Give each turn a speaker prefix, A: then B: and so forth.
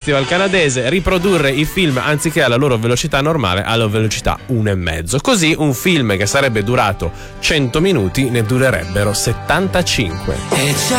A: festival canadese riprodurre i film anziché alla loro velocità normale alla velocità 1,5. Così un film che sarebbe durato 100 minuti ne durerebbero 75.